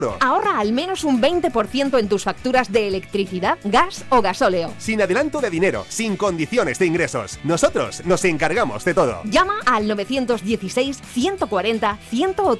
Ahorra al menos un 20% en tus facturas de electricidad, gas o gasóleo. Sin adelanto de dinero, sin condiciones de ingresos. Nosotros nos encargamos de todo. Llama al 916 140 180.